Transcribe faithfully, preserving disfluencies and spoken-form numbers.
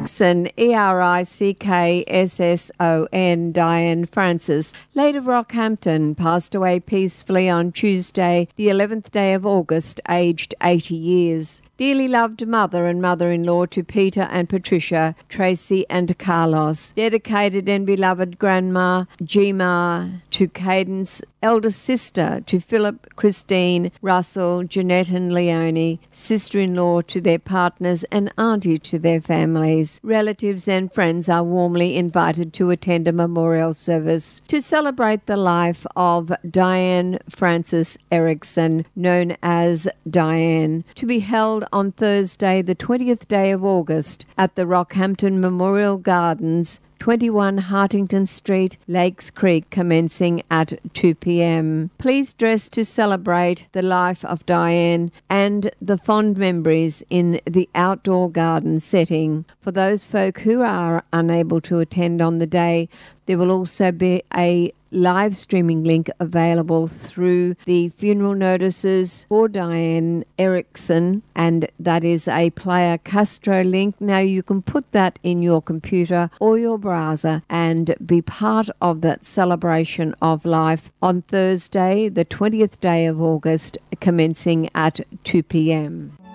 Erickson, E R I C K S S O N, Diane Francis, late of Rockhampton, passed away peacefully on Tuesday, the eleventh day of August, aged eighty years. Dearly loved mother and mother-in-law to Peter and Patricia, Tracy and Carlos. Dedicated and beloved grandma, Gma, to Cadence. Eldest sister to Philip, Christine, Russell, Jeanette and Leonie. Sister-in-law to their partners and auntie to their families. Relatives and friends are warmly invited to attend a memorial service to celebrate the life of Diane Francis Erickson, known as Diane, to be held on Thursday, the twentieth day of August, at the Rockhampton Memorial Gardens, twenty-one Hartington Street, Lakes Creek, commencing at two p.m. Please dress to celebrate the life of Diane and the fond memories in the outdoor garden setting. For those folk who are unable to attend on the day, there will also be a live streaming link available through the funeral notices for Diane Erickson, and that is a Player Castro link. Now you can put that in your computer or your browser and be part of that celebration of life on Thursday, the twentieth day of August, commencing at two p.m.